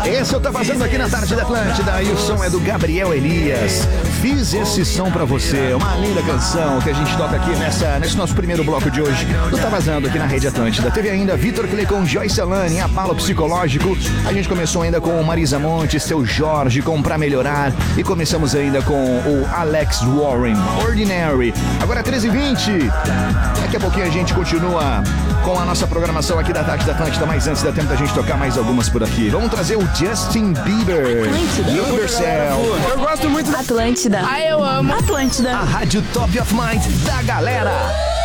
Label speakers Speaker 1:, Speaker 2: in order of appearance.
Speaker 1: Esse eu tô fazendo aqui na tarde da Atlântida e o som é do Gabriel Elias. Fiz esse som pra você, uma linda canção que a gente toca aqui nesse nosso primeiro bloco de hoje. Tu tá vazando aqui na Rede Atlântida. Teve ainda Vitor Clay com Joyce Alane, Apalo Psicológico. A gente começou ainda com Marisa Monte, Seu Jorge com Pra Melhorar. E começamos ainda com o Alex Warren, Ordinary. Agora é 13h20. Daqui a pouquinho a gente continua com a nossa programação aqui da tarde da Atlântida, mas antes dá tempo da gente tocar mais algumas por aqui. Vamos trazer o Justin Bieber. Love Yourself.
Speaker 2: Eu gosto muito da
Speaker 3: Atlântida.
Speaker 2: Eu amo
Speaker 3: Atlântida.
Speaker 1: A rádio Top of Mind da galera.